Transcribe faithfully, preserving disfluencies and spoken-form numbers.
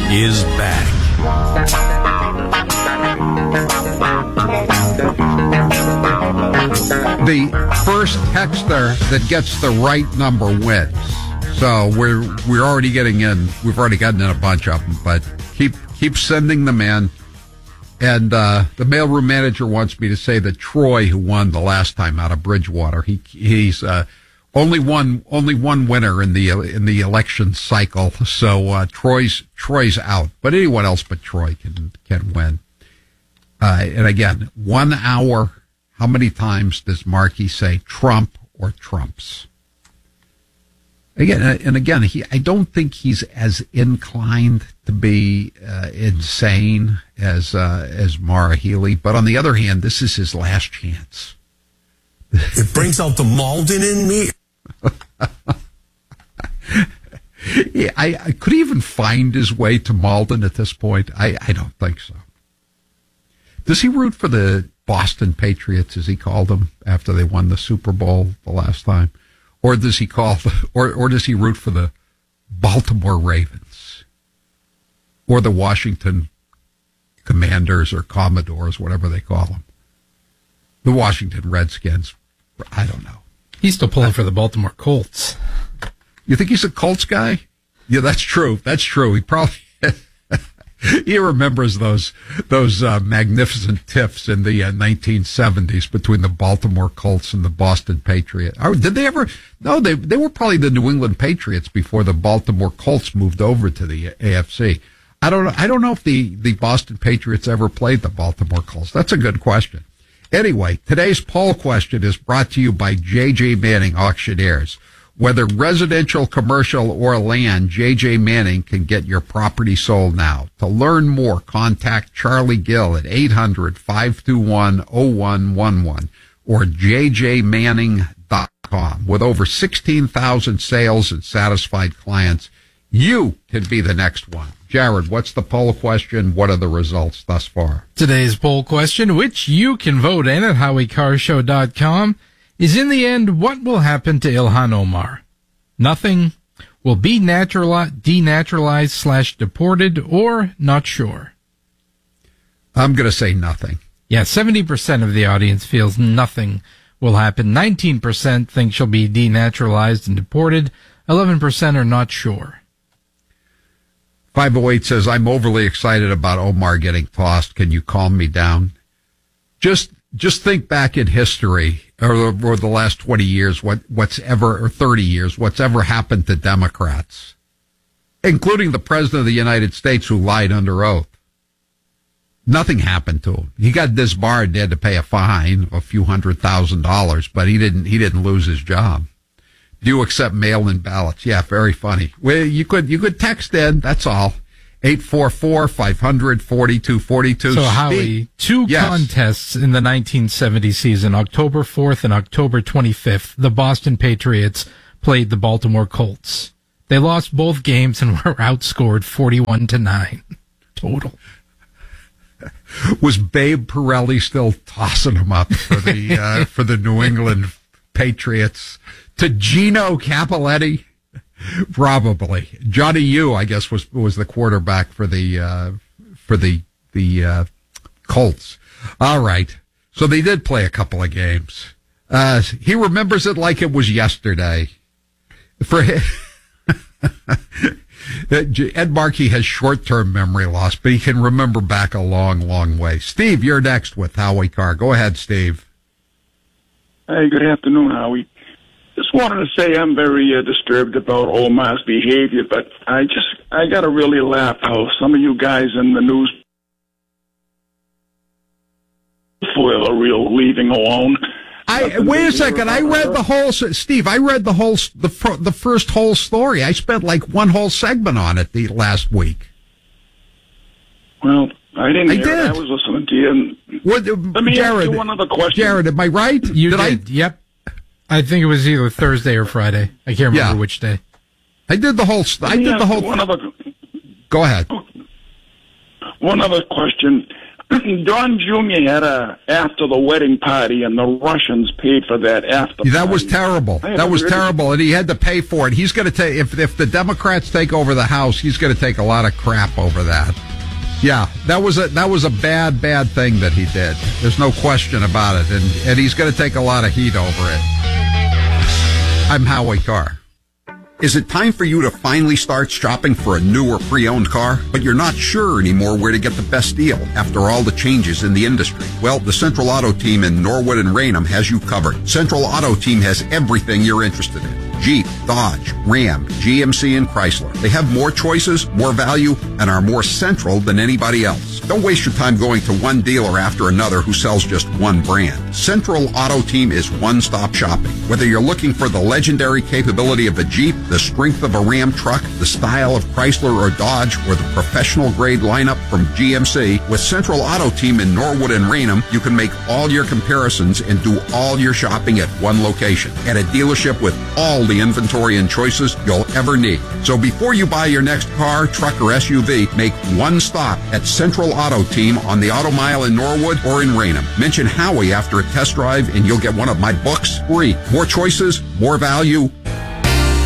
is back. The first texter that gets the right number wins. So we're we're already getting in. We've already gotten in a bunch of them, but keep keep sending them in. And uh, the mailroom manager wants me to say that Troy, who won the last time out of Bridgewater, he he's uh, only one only one winner in the in the election cycle. So uh, Troy's Troy's out, but anyone else but Troy can can win. Uh, and again, one hour. How many times does Markey say Trump or Trumps? Again, and again, he, I don't think he's as inclined to be uh, insane as uh, as Maura Healey. But on the other hand, this is his last chance. It brings out the Malden in me. yeah, I, I could he even find his way to Malden at this point? I, I don't think so. Does he root for the Boston Patriots, as he called them, after they won the Super Bowl the last time? Or does he call, or or does he root for the Baltimore Ravens or the Washington Commanders or Commodores, whatever they call them? The Washington Redskins. I don't know. He's still pulling for the Baltimore Colts. You think he's a Colts guy? Yeah, that's true. That's true. He probably he remembers those those uh, magnificent tiffs in the uh, nineteen seventies between the Baltimore Colts and the Boston Patriots. Oh, did they ever? No, they they were probably the New England Patriots before the Baltimore Colts moved over to the A F C. I don't know. I don't know if the, the Boston Patriots ever played the Baltimore Colts. That's a good question. Anyway, today's poll question is brought to you by J J Manning Auctioneers. Whether residential, commercial, or land, J J Manning can get your property sold now. To learn more, contact Charlie Gill at eight hundred, five two one, oh one one one or j j manning dot com. With over sixteen thousand sales and satisfied clients, you can be the next one. Jared, what's the poll question? What are the results thus far? Today's poll question, which you can vote in at howie car show dot com, is in the end, what will happen to Ilhan Omar? Nothing. Will be naturalized, denaturalized slash deported, or not sure? I'm going to say nothing. Yeah, seventy percent of the audience feels nothing will happen. nineteen percent think she'll be denaturalized and deported. eleven percent are not sure. five oh eight says, I'm overly excited about Omar getting tossed. Can you calm me down? Just Just think back in history, or, or the last twenty years, what, what's ever, or thirty years, what's ever happened to Democrats, including the President of the United States who lied under oath. Nothing happened to him. He got disbarred, he had to pay a fine of a few hundred thousand dollars, but he didn't, he didn't lose his job. Do you accept mail-in ballots? Yeah, very funny. Well, you could, you could text in, that's all. eight four four, five hundred, forty-two forty-two. So, Howie, two yes. contests in the nineteen seventy season, October fourth and October twenty-fifth, the Boston Patriots played the Baltimore Colts. They lost both games and were outscored forty-one to nine total. Was Babe Pirelli still tossing them up for the uh, for the New England Patriots to Gino Cappelletti? Probably. Johnny Yu, I guess, was was the quarterback for the uh, for the the uh, Colts. All right, so they did play a couple of games. Uh, he remembers it like it was yesterday. For him, Ed Markey has short-term memory loss, but he can remember back a long, long way. Steve, you're next with Howie Carr. Go ahead, Steve. Hey, good afternoon, Howie. Just wanted to say I'm very uh, disturbed about Omar's behavior, but I just, I got to really laugh how some of you guys in the news are real leaving alone. I, wait a second. I read the whole, Steve, I read the whole, the, the first whole story. I spent like one whole segment on it the last week. Well, I didn't I hear did. it. I was listening to you. And what, let me Jared, ask you one other question. Jared, am I right? You did. did. I? Yep. I think it was either Thursday or Friday. I can't remember yeah. which day. I did the whole, I did the whole. One other, Go ahead. One other question. Don Junior had a after the wedding party, and the Russians paid for that after. Yeah, that was terrible. That was really terrible, and he had to pay for it. He's going to take if if the Democrats take over the House, he's going to take a lot of crap over that. Yeah, that was a that was a bad bad thing that he did. There's no question about it, and and he's going to take a lot of heat over it. I'm Howie Carr. Is it time for you to finally start shopping for a new or pre-owned car, but you're not sure anymore where to get the best deal after all the changes in the industry? Well, the Central Auto Team in Norwood and Raynham has you covered. Central Auto Team has everything you're interested in. Jeep, Dodge, Ram, G M C, and Chrysler. They have more choices, more value, and are more central than anybody else. Don't waste your time going to one dealer after another who sells just one brand. Central Auto Team is one-stop shopping. Whether you're looking for the legendary capability of a Jeep, the strength of a Ram truck, the style of Chrysler or Dodge, or the professional-grade lineup from G M C, with Central Auto Team in Norwood and Raynham, you can make all your comparisons and do all your shopping at one location, at a dealership with all the inventory and choices you'll ever need. So before you buy your next car, truck, or S U V, make one stop at Central Auto Team on the Auto Mile in Norwood or in Raynham. Mention Howie after a test drive and you'll get one of my books free. More choices, more value,